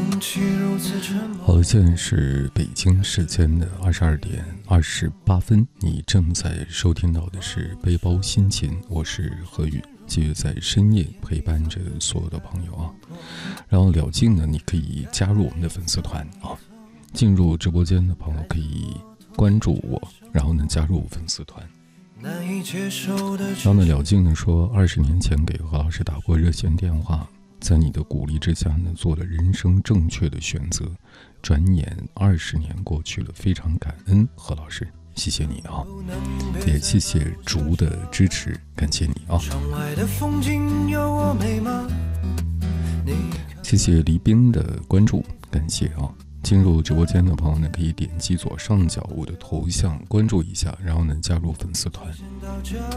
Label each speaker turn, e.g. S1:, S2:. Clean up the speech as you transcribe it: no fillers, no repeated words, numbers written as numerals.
S1: 好，现在是北京时间的22点28分，你正在收听到的是背包心情，我是何宇，继续在深夜陪伴着所有的朋友啊。然后了静呢，你可以加入我们的粉丝团啊，进入直播间的朋友可以关注我，然后呢加入粉丝团。然后呢，了静呢说，20年前给何老师打过热线电话，在你的鼓励之下呢，做了人生正确的选择。转眼20年过去了，非常感恩何老师，谢谢你啊，也谢谢竹的支持，感谢你啊。谢谢黎斌的关注，感谢啊。进入直播间的朋友呢，可以点击左上角我的头像关注一下，然后呢加入粉丝团。